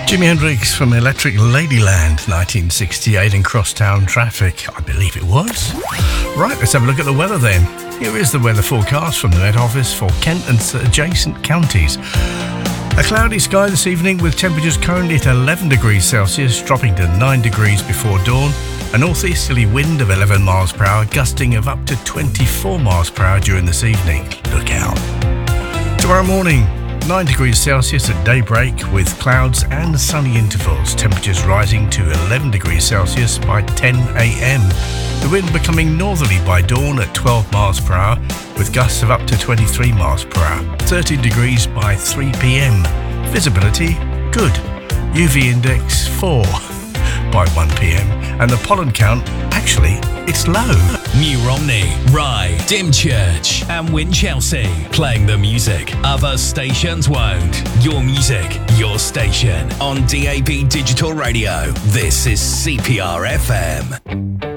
Jimi Hendrix from Electric Ladyland, 1968, in crosstown traffic, I believe it was. Right, let's have a look at the weather then. Here is the weather forecast from the Met Office for Kent and adjacent counties. A cloudy sky this evening with temperatures currently at 11 degrees Celsius, dropping to 9 degrees before dawn. A northeasterly wind of 11 miles per hour, gusting of up to 24 miles per hour during this evening. Look out. Tomorrow morning, 9 degrees Celsius at daybreak with clouds and sunny intervals. Temperatures rising to 11 degrees Celsius by 10 a.m. The wind becoming northerly by dawn at 12 miles per hour with gusts of up to 23 miles per hour. 13 degrees by 3 p.m. Visibility good. UV index 4 by 1 p.m. And the pollen count, actually, it's low. New Romney, Rye, Dymchurch and Winchelsea. Playing the music other stations won't. Your music, your station. On DAB Digital Radio. This is CPR FM.